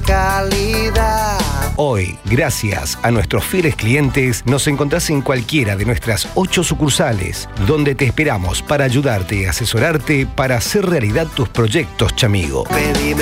calidad. Hoy, gracias a nuestros fieles clientes, nos encontrás en cualquiera de nuestras 8 sucursales, donde te esperamos para ayudarte y asesorarte para hacer realidad tus proyectos, chamigo. Pedime